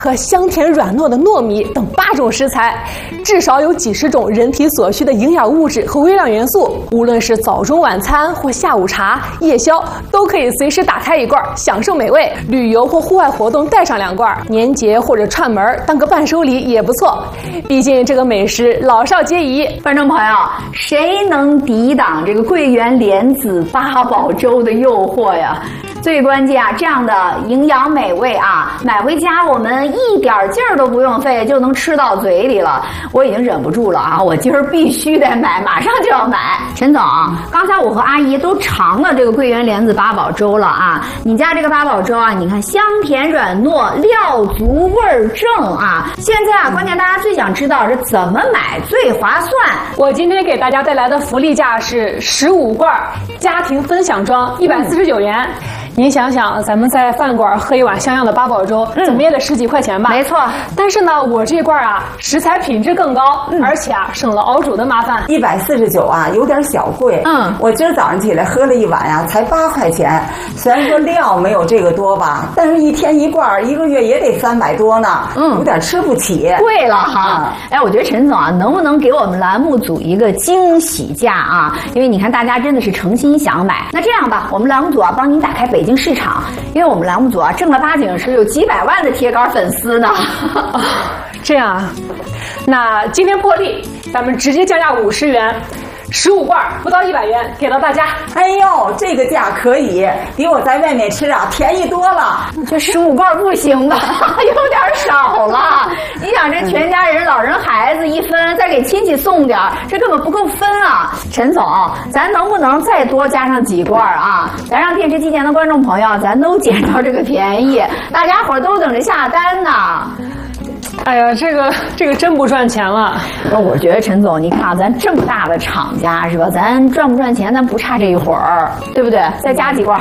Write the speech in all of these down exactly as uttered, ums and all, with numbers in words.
和香甜软糯的糯米等八种食材，至少有几十种人体所需的营养物质和微量元素。无论是早中晚餐或下午茶、夜宵，都可以随时打开一罐，享受美味。旅游或户外活动带上两罐，年节或者串门当个伴手礼也不错。毕竟这个美食老少皆宜。 观众朋友，谁能抵挡这个桂圆莲子八宝粥的诱惑呀？最关键啊，这样的营养美味啊，买回家我们一点劲儿都不用费就能吃到嘴里了。我已经忍不住了啊，我今儿必须得买，马上就要买。陈总，刚才我和阿姨都尝了这个桂圆莲子八宝粥了啊。你家这个八宝粥啊，你看香甜软糯，料足味儿正啊。现在啊，关键大家最想知道是怎么买最划算。 我今天给大家带来的福利价是十五罐家庭分享装，一百四十九元。您想想，咱们在饭馆喝一碗像样的八宝粥，嗯、怎么也得十几块钱吧？ 没错。 但是呢，我这罐啊，食材品质更高，嗯、而且啊，省了熬煮的麻烦。 一百四十九啊，有点小贵。嗯，我今儿早上起来喝了一碗呀、啊，才八块钱。虽然说料没有这个多吧，但是一天一罐，一个月也得三百多呢。嗯，有点吃不起。 贵了哈。嗯、哎，我觉得陈总啊，能不能给我们栏目组一个惊喜价啊？因为你看大家真的是诚心想买。那这样吧，我们栏目组啊，帮您打开北。北京市场，因为我们栏目组啊，正儿八经是有几百万的铁杆粉丝呢。 这样啊，那今天破例，咱们直接降价五十元。十五罐不到一百元，给到大家。 哎呦，这个价可以，比我在外面吃啊便宜多了。 这十五罐不行吧？有点少了。你想，这全家人、老人、孩子一分，再给亲戚送点，这根本不够分啊！陈总，咱能不能再多加上几罐啊？咱让电视机前的观众朋友，咱都捡着这个便宜，大家伙都等着下单呢。 哎呀，这个这个真不赚钱了。 那我觉得陈总，你看啊，咱这么大的厂家是吧？咱赚不赚钱，咱不差这一会儿，对不对？再加几罐。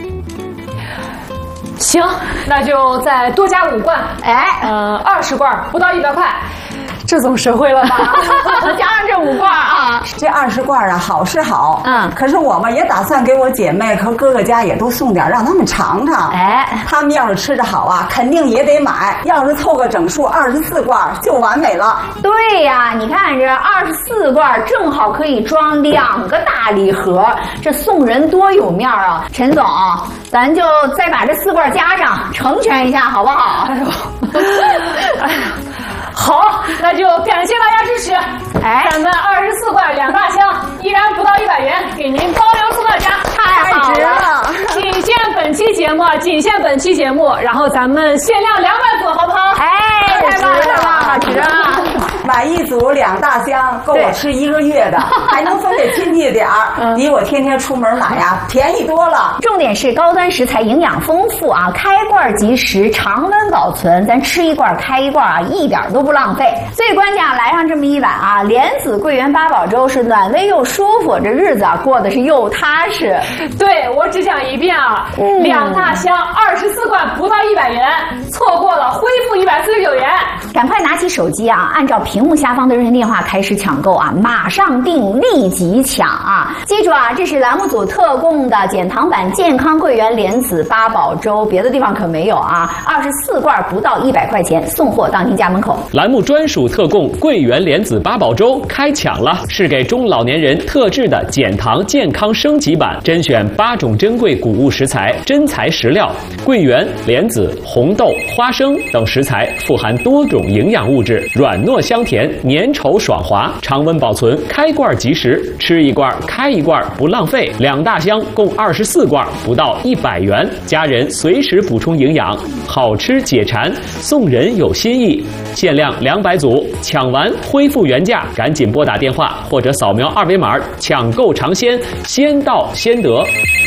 行，那就再多加五罐。哎，呃，二十罐不到一百块。这总实惠了吧？ 加上这五罐啊， 这二十罐啊，好是好，嗯，可是我们也打算给我姐妹和哥哥家也都送点，让他们尝尝。哎，他们要是吃着好啊，肯定也得买。要是凑个整数，二十四罐就完美了。 对呀，你看这二十四罐正好可以装两个大礼盒，这送人多有面啊！陈总，咱就再把这四罐加上，成全一下，好不好？哎呦， 哎呀。好，那就感谢大家支持。哎，咱们二十四罐两大箱，依然不到一百元，给您包邮送到家， 太好了！ 仅限本期节目，仅限本期节目，然后咱们限量两百组，好不好？ 哎，太棒了，太棒了，值啊！ 买一组两大箱，够我吃一个月的，还能分给亲戚点儿，比我天天出门买呀便宜多了。 重点是高端食材，营养丰富啊，开罐即食，常温保存，咱吃一罐开一罐啊，一点都不浪费。最关键啊，来上这么一碗啊，莲子桂圆八宝粥是暖胃又舒服，这日子啊过得是又踏实。 对，我只讲一遍啊，嗯、两大箱二十四罐不到一百元，错过了恢复一百四十九元。 赶快拿起手机啊，按照屏幕下方的热线电话开始抢购啊，马上订，立即抢啊！记住啊，这是栏目组特供的减糖版健康桂圆莲子八宝粥，别的地方可没有啊！二十四罐不到一百块钱，送货到您家门口。 栏目专属特供桂圆莲子八宝粥开抢了，是给中老年人特制的减糖健康升级版，甄选八种珍贵谷物食材、真材实料，桂圆、莲子、红豆、花生等食材富含多种营养物质，软糯香甜，粘稠爽滑，常温保存，开罐即食，吃一罐开一罐不浪费。两大箱共二十四罐，不到一百元，家人随时补充营养，好吃解馋，送人有心意。限量两百组，抢完恢复原价，赶紧拨打电话或者扫描二维码抢购尝鲜，先到先得。